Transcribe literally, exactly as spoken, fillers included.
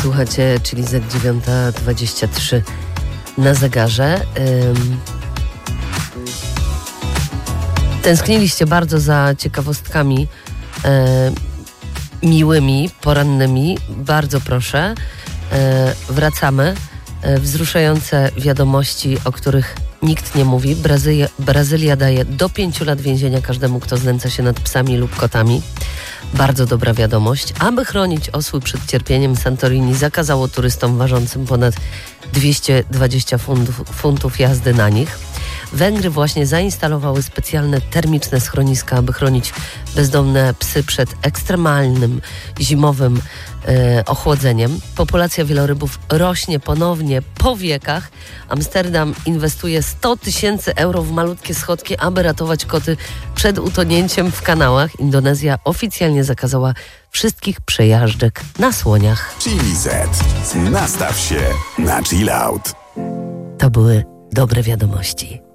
Słuchacie, czyli za dziewiąta dwadzieścia trzy na zegarze. Ym... Tęskniliście bardzo za ciekawostkami yy, miłymi, porannymi. Bardzo proszę. Yy, wracamy. Yy, wzruszające wiadomości, o których nikt nie mówi. Brazylia, Brazylia daje do pięciu lat więzienia każdemu, kto znęca się nad psami lub kotami. Bardzo dobra wiadomość. Aby chronić osły przed cierpieniem, Santorini zakazało turystom ważącym ponad dwieście dwadzieścia funtów, funtów jazdy na nich. Węgry właśnie zainstalowały specjalne termiczne schroniska, aby chronić bezdomne psy przed ekstremalnym zimowym e, ochłodzeniem. Populacja wielorybów rośnie ponownie po wiekach. Amsterdam inwestuje sto tysięcy euro w malutkie schodki, aby ratować koty przed utonięciem w kanałach. Indonezja oficjalnie zakazała wszystkich przejażdżek na słoniach. Chili Z. Nastaw się na chill out. To były dobre wiadomości.